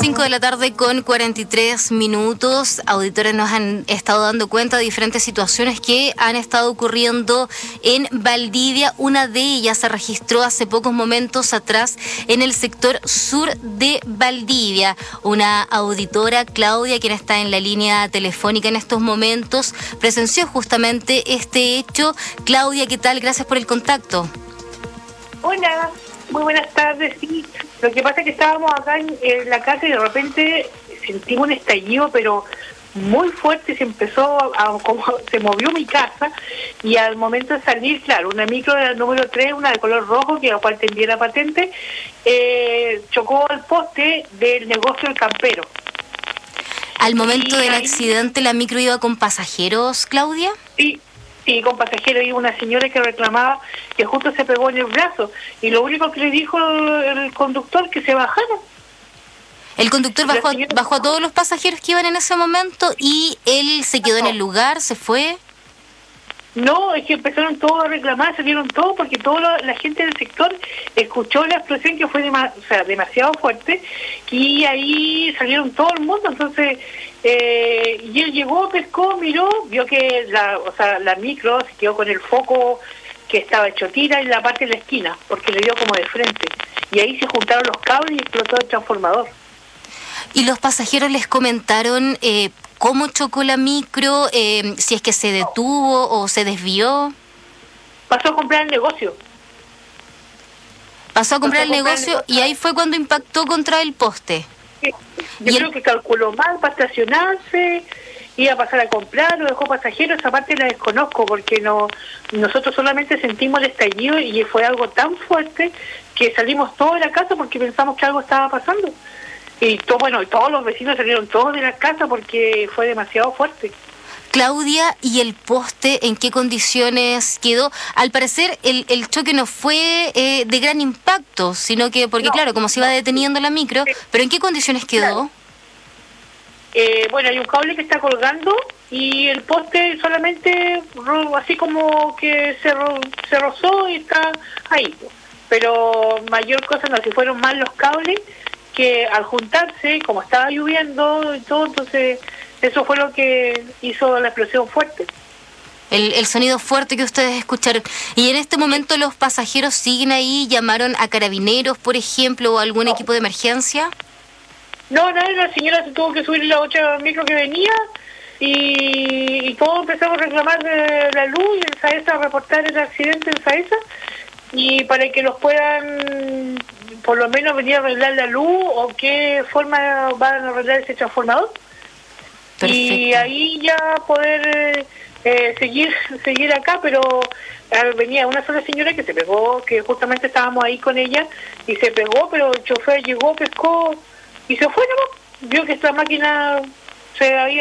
5 de la tarde con 43 minutos. Auditores nos han estado dando cuenta de diferentes situaciones que han estado ocurriendo en Valdivia. Una de ellas se registró hace pocos momentos atrás en el sector sur de Valdivia. Una auditora, Claudia, quien está en la línea telefónica en estos momentos, presenció justamente este hecho. Claudia, ¿qué tal? Gracias por el contacto. Hola, muy buenas tardes. Sí, lo que pasa es que estábamos acá en la casa y de repente sentimos un estallido, pero muy fuerte. Se empezó como se movió mi casa, y al momento de salir, claro, una micro de la número 3, una de color rojo, que a la cual tendría la patente, chocó al poste del negocio del campero. Al momento del accidente, ¿la micro iba con pasajeros, Claudia? Sí, con pasajeros, y una señora que reclamaba que justo se pegó en el brazo, y lo único que le dijo el conductor que se bajara. El conductor bajó a todos los pasajeros que iban en ese momento y él se quedó en el lugar, se fue. No, es que empezaron todos a reclamar, salieron todos, porque toda la gente del sector escuchó la explosión, que fue demasiado fuerte, y ahí salieron todo el mundo. Entonces, y él llegó, pescó, miró, vio que la micro se quedó con el foco que estaba hecho tira en la parte de la esquina, porque le dio como de frente, y ahí se juntaron los cables y explotó el transformador. ¿Y los pasajeros les comentaron cómo chocó la micro, si es que se detuvo o se desvió? Pasó a comprar el negocio. Pasó a comprar el negocio y ahí fue cuando impactó contra el poste. Sí. Yo creo que calculó mal para estacionarse, iba a pasar a comprar, lo dejó pasajeros. Esa parte la desconozco, porque nosotros solamente sentimos el estallido y fue algo tan fuerte que salimos todos de la casa porque pensamos que algo estaba pasando. Y todos los vecinos salieron todos de la casa porque fue demasiado fuerte. Claudia, ¿y el poste en qué condiciones quedó? Al parecer el choque no fue de gran impacto, sino que, porque claro, como se iba deteniendo la micro, pero ¿en qué condiciones quedó? Bueno, hay un cable que está colgando y el poste solamente así como que se rozó y está ahí. Pero mayor cosa no, si fueron mal los cables, que al juntarse, como estaba lloviendo y todo, entonces eso fue lo que hizo la explosión fuerte. El sonido fuerte que ustedes escucharon. ¿Y en este momento los pasajeros siguen ahí? ¿Llamaron a carabineros, por ejemplo, o algún equipo de emergencia? No, la señora se tuvo que subir la otra micro que venía, y todos empezamos a reclamar de la luz, y en SAESA a reportar el accidente en SAESA, y para que los puedan por lo menos venir a arreglar la luz, o qué forma van a arreglar ese transformador. Perfecto. Y ahí ya poder seguir acá. Pero venía una sola señora que se pegó, que justamente estábamos ahí con ella, y se pegó, pero el chofer llegó, pescó y se fue, ¿no? Vio que esta máquina se había